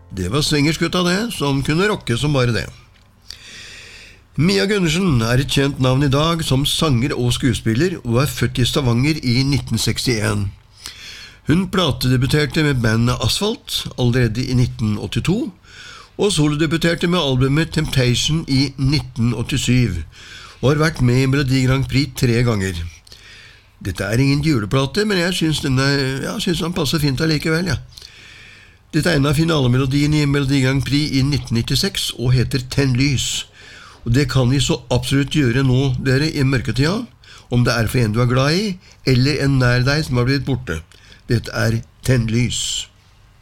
Det var svingerskutta det, som kunne rocke som bare det. Mia Gundersen et kjent navn I dag som sanger og skuespiller, og født I Stavanger I 1961. Hun platedebuterte med bandet Asphalt allerede I 1982, og solodebuterte med albumet Temptation I 1987, og har vært med I Melodi Grand Prix 3 ganger. Dette ingen juleplate, men jeg synes den passer fint allikevel, ja. Dette en av finalemelodien I Melodi Grand Prix I 1996, og heter Tenn lys. Og det kan vi så absolutt gjøre nå, dere, I mørketida, om det for en du glad I, eller en nær deg som har blitt borte. Dette Tenn lys.